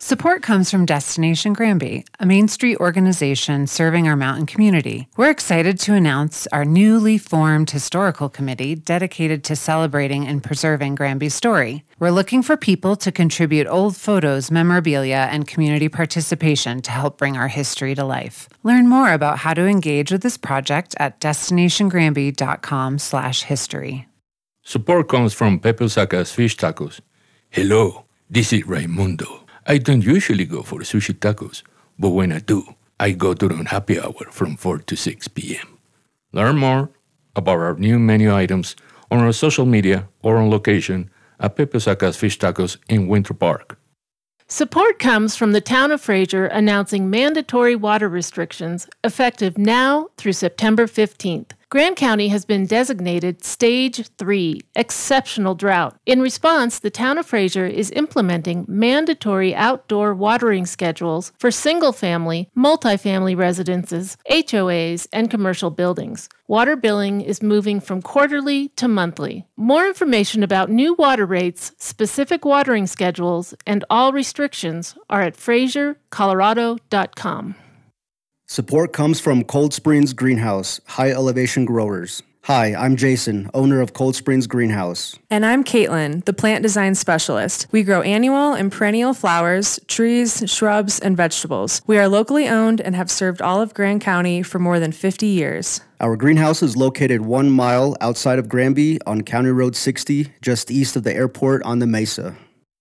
Support comes from Destination Granby, a Main Street organization serving our mountain community. We're excited to announce our newly formed historical committee dedicated to celebrating and preserving Granby's story. We're looking for people to contribute old photos, memorabilia, and community participation to help bring our history to life. Learn more about how to engage with this project at destinationgranby.com/history. Support comes from Pepe Osaka's Fish Tacos. Hello, this is Raimundo. I don't usually go for sushi tacos, but when I do, I go during happy hour from 4 to 6 p.m. Learn more about our new menu items on our social media or on location at Pepe Osaka's Fish Tacos in Winter Park. Support comes from the town of Fraser announcing mandatory water restrictions effective now through September 15th. Grand County has been designated Stage 3, Exceptional Drought. In response, the town of Fraser is implementing mandatory outdoor watering schedules for single-family, multifamily residences, HOAs, and commercial buildings. Water billing is moving from quarterly to monthly. More information about new water rates, specific watering schedules, and all restrictions are at FraserColorado.com. Support comes from Cold Springs Greenhouse, High Elevation Growers. Hi, I'm Jason, owner of Cold Springs Greenhouse. And I'm Caitlin, the plant design specialist. We grow annual and perennial flowers, trees, shrubs, and vegetables. We are locally owned and have served all of Grand County for more than 50 years. Our greenhouse is located 1 mile outside of Granby on County Road 60, just east of the airport on the Mesa.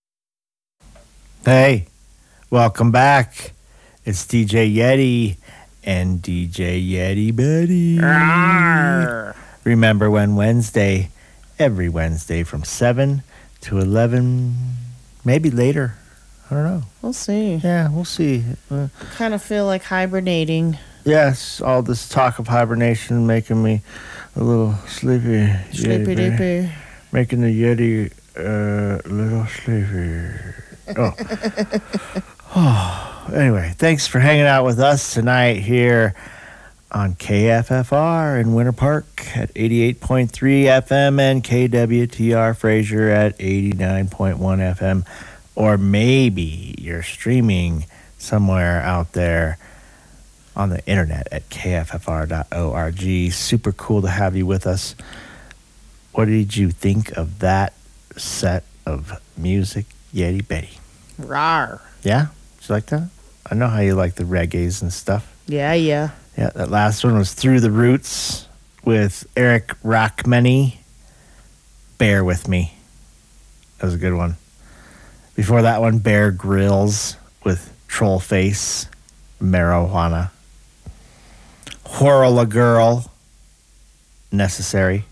Hey, welcome back. It's DJ Yeti and DJ Yeti Buddy. Rawr. Remember when Wednesday, every Wednesday from 7 to 11, maybe later. I don't know. We'll see. Yeah, we'll see. Kind of feel like hibernating. Yes, all this talk of hibernation making me a little sleepy. Sleepy deepy. Making the Yeti a little sleepy. Oh. Anyway, thanks for hanging out with us tonight here on KFFR in Winter Park at 88.3 FM and KWTR Fraser at 89.1 FM. Or maybe you're streaming somewhere out there on the internet at kffr.org. Super cool to have you with us. What did you think of that set of music, Yeti Betty? Rawr. Yeah? Did you like that? I know how you like the reggaes and stuff. Yeah. Yeah, that last one was Through the Roots with Eric Rachmany. Bear With Me. That was a good one. Before that one, Bear Grylls with Troll Face, Marijuana. Whirl a Girl, Necessary.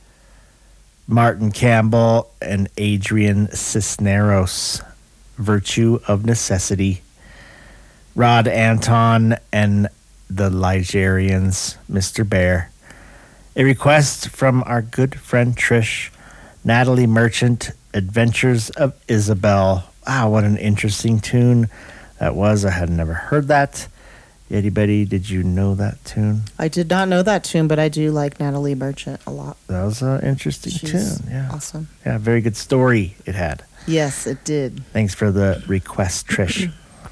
Martin Campbell and Adrian Cisneros, Virtue of Necessity. Rod Anton and the Ligerians, Mr. Bear. A request from our good friend Trish, Natalie Merchant, Adventures of Isabel. Wow, what an interesting tune that was. I had never heard that. Yeti Betty, did you know that tune? I did not know that tune, but I do like Natalie Merchant a lot. That was an interesting tune. Yeah, awesome. Yeah, very good story it had. Yes, it did. Thanks for the request, Trish.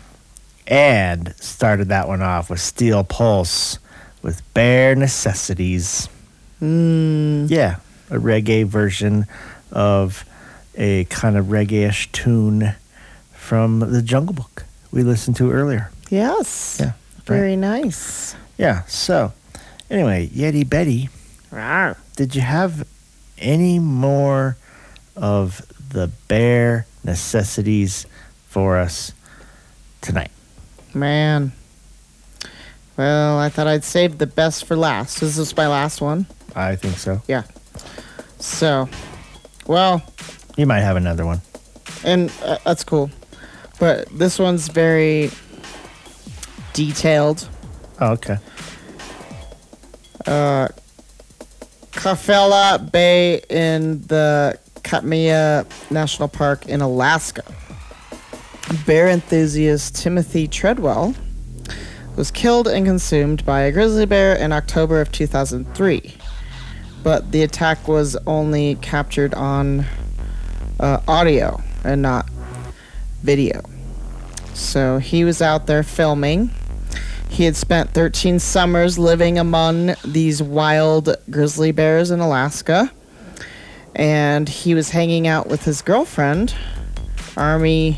And started that one off with Steel Pulse with Bare Necessities. Yeah, a reggae version of a kind of reggae-ish tune from the Jungle Book we listened to earlier. Yes. Yeah. Very nice. Yeah, so anyway, Yeti Betty, Rawr. Did you have any more of the bare necessities for us tonight? Man. Well, I thought I'd save the best for last. Is this my last one? I think so. Yeah. So, well. You might have another one. And that's cool. But this one's very detailed. Oh, okay. Kafela Bay in the Katmia National Park in Alaska. Bear enthusiast Timothy Treadwell was killed and consumed by a grizzly bear in October of 2003. But the attack was only captured on audio and not video. So he was out there filming. He had spent 13 summers living among these wild grizzly bears in Alaska. And he was hanging out with his girlfriend, Amy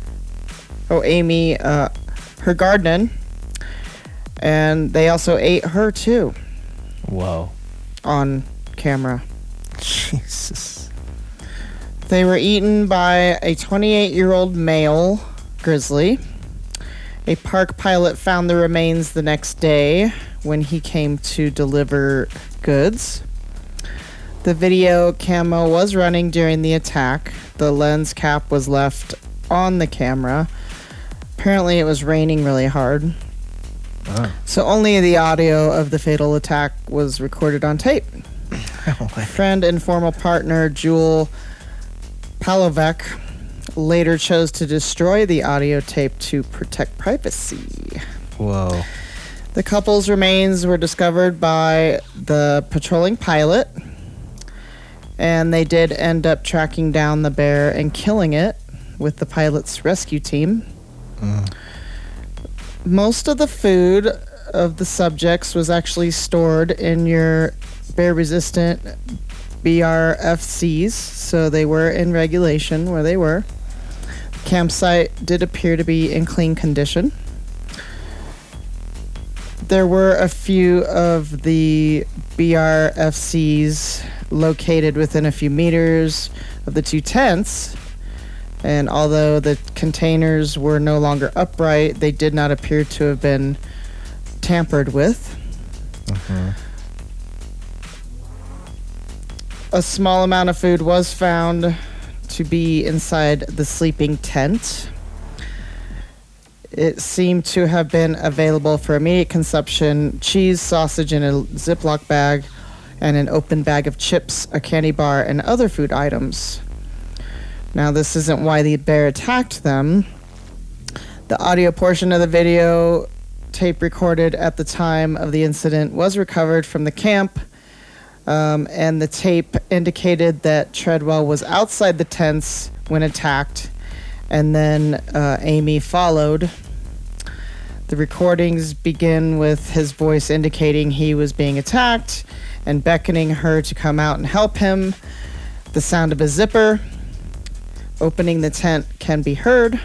Hergardnen. And they also ate her too. Whoa. On camera. Jesus. They were eaten by a 28-year-old male grizzly. A park pilot found the remains the next day when he came to deliver goods. The video camera was running during the attack. The lens cap was left on the camera. Apparently it was raining really hard. So only the audio of the fatal attack was recorded on tape. Friend and former partner Jewel Palovek later chose to destroy the audio tape to protect privacy. Whoa. The couple's remains were discovered by the patrolling pilot, and they did end up tracking down the bear and killing it with the pilot's rescue team. Most of the food of the subjects was actually stored in your bear-resistant BRFCs, so they were in regulation where they were. The campsite did appear to be in clean condition. There were a few of the BRFCs located within a few meters of the two tents, and although the containers were no longer upright, they did not appear to have been tampered with. A small amount of food was found to be inside the sleeping tent. It seemed to have been available for immediate consumption: cheese, sausage in a Ziploc bag, and an open bag of chips, a candy bar, and other food items. Now, this isn't why the bear attacked them. The audio portion of the video tape recorded at the time of the incident was recovered from the camp, and the tape indicated that Treadwell was outside the tents when attacked, and then Amy followed. The recordings begin with his voice indicating he was being attacked and beckoning her to come out and help him. The sound of a zipper opening the tent can be heard.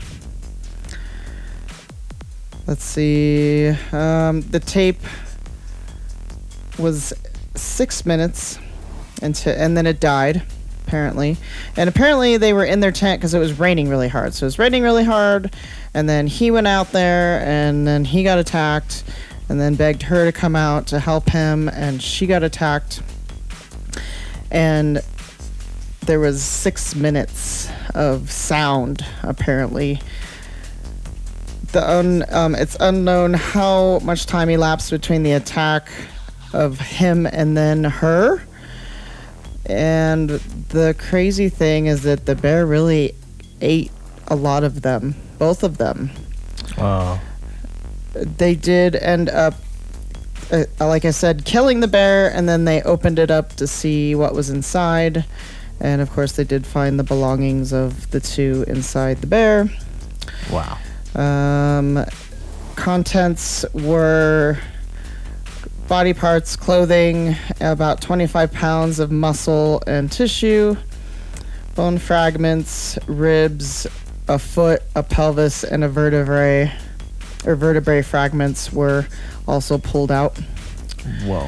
Let's see. The tape was 6 minutes, and then it died, apparently. And apparently they were in their tent because it was raining really hard. So it was raining really hard, and then he went out there, and then he got attacked, and then begged her to come out to help him, and she got attacked. And there was 6 minutes of sound, apparently. It's unknown how much time elapsed between the attack of him and then her. And the crazy thing is that the bear really ate a lot of them, both of them. Wow. They did end up, like I said, killing the bear, and then they opened it up to see what was inside. And of course, they did find the belongings of the two inside the bear. Wow. Contents were body parts, clothing, about 25 pounds of muscle and tissue, bone fragments, ribs, a foot, a pelvis, and a vertebrae fragments were also pulled out. Whoa.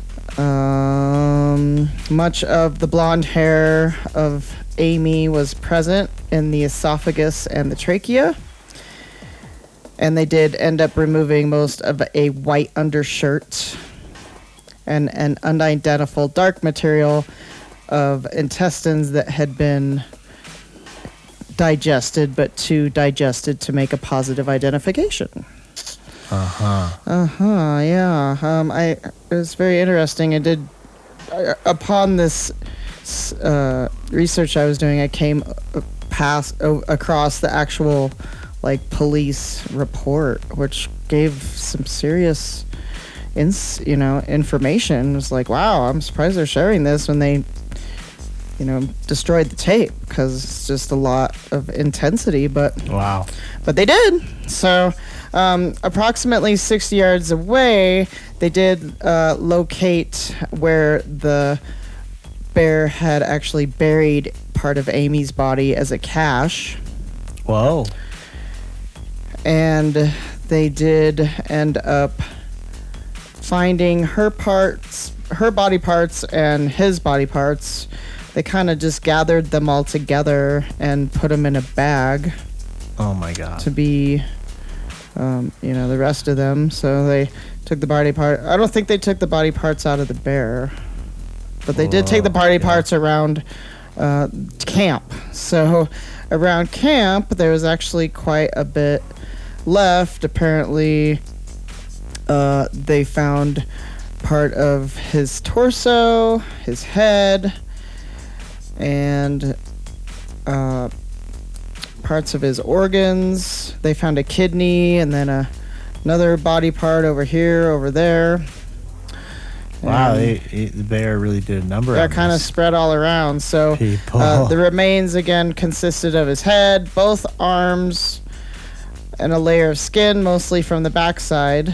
Much of the blonde hair of Amy was present in the esophagus and the trachea. And they did end up removing most of a white undershirt and an unidentifiable dark material of intestines that had been digested, but too digested to make a positive identification. Yeah. It was very interesting. I did, upon this research I was doing, I came across the actual police report, which gave some serious information. It was like, wow, I'm surprised they're sharing this when they destroyed the tape because it's just a lot of intensity. But Wow. but they did. So approximately 60 yards away, they did locate where the bear had actually buried part of Amy's body as a cache. Whoa. And they did end up finding her body parts and his body parts. They kind of just gathered them all together and put them in a bag Oh my God. to be, the rest of them. So they took the body part. I don't think they took the body parts out of the bear, but they did take the body parts around camp. So around camp, there was actually quite a bit left. Apparently, they found part of his torso, his head, and parts of his organs. They found a kidney and then another body part over here, over there. Wow, And the bear really did a number they're on kind of this. spread all around. So People. the remains again consisted of his head, both arms, and a layer of skin, mostly from the backside.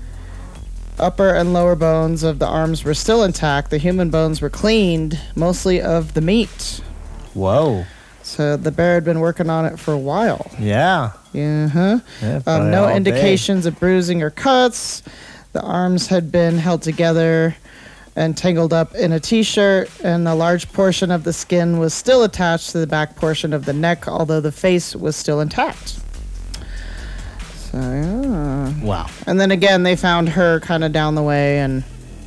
Upper and lower bones of the arms were still intact. The human bones were cleaned, mostly of the meat. Whoa. So the bear had been working on it for a while. Yeah. Yeah, Probably no all day. indications of bruising or cuts. The arms had been held together and tangled up in a t-shirt, and a large portion of the skin was still attached to the back portion of the neck, although the face was still intact. So, yeah. Wow. And then again, they found her kind of down the way and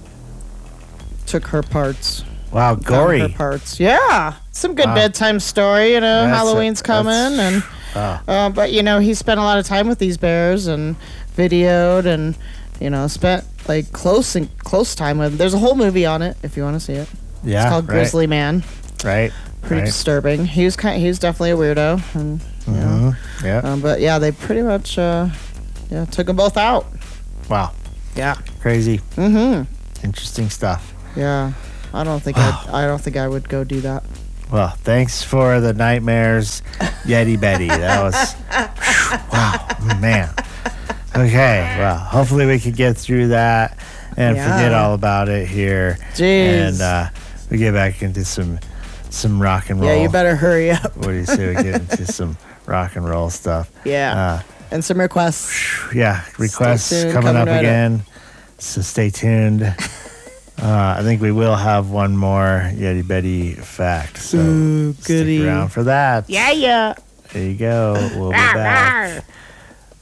took her parts. Wow, Found gory. her parts. Yeah. Some good Wow. bedtime story, Halloween's coming. And Wow. but he spent a lot of time with these bears and videoed and spent like close time with them. There's a whole movie on it if you want to see it. Yeah. It's called right, Grizzly Man. Right. Pretty right. disturbing. He was definitely a weirdo, and Yeah. but yeah, they pretty much took them both out. Wow. Yeah. Crazy. Mm-hmm. Interesting stuff. Yeah. I don't think I would go do that. Well, thanks for the nightmares, Yeti Betty. That was wow, man. Okay, well, hopefully we can get through that and Yeah. forget all about it here. Jeez. And we get back into some rock and roll. Yeah, you better hurry up. What do you say we get into some rock and roll stuff? Yeah. And some requests. Yeah, requests Stay tuned, coming up right up. again. So stay tuned. I think we will have one more Yeti Betty fact. So goody. stick around for that. Yeah. There you go. We'll be back.